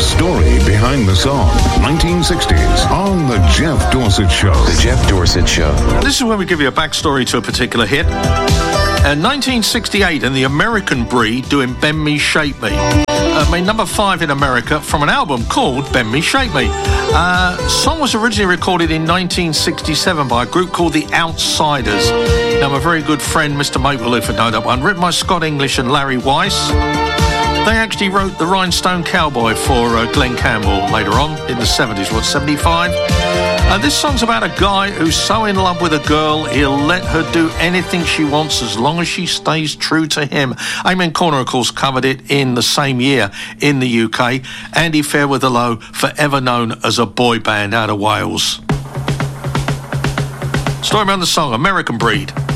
story behind the song. 1960s on The Jeff Dorsett Show. The Jeff Dorsett Show. This is where we give you a backstory to a particular hit. 1968 and the American Breed doing Bend Me, Shape Me. Made number 5 in America from an album called Bend Me, Shape Me. Song was originally recorded in 1967 by a group called The Outsiders. Now, my very good friend, Mr. Mapleleaf, would know that one. Written by Scott English and Larry Weiss. They actually wrote The Rhinestone Cowboy for Glenn Campbell later on in the 70s, 75. This song's about a guy who's so in love with a girl, he'll let her do anything she wants as long as she stays true to him. Amen Corner, of course, covered it in the same year in the UK. Andy Fairweather-Low, forever known as a boy band out of Wales. Story around the song, American Breed.